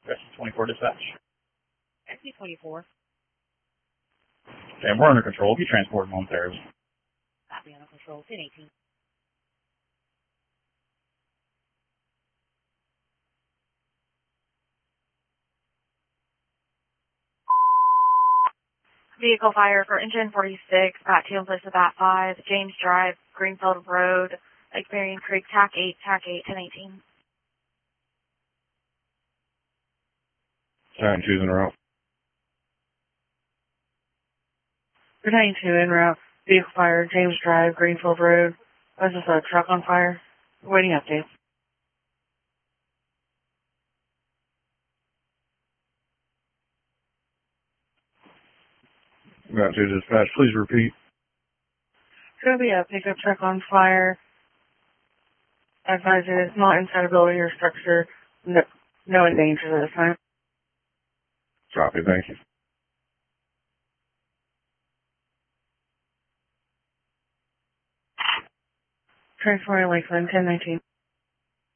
SC-24 dispatch. SC-24. Okay, we're under control. Be transported momentarily. Copy, under control. 1018. Vehicle fire for engine 46 at Teal Place of Bat 5, James Drive, Greenfield Road, Lake Marion Creek, TAC 8, 1018. Sorry, choosing a route. 292 en route. Vehicle fire, James Drive, Greenfield Road. This is a truck on fire. Waiting update. Got to dispatch. Please repeat. It's going to be a pickup truck on fire. I advise it is not inside a building or structure. No endangered at this time. Copy, thank you. Transporting Lakeland, 1019.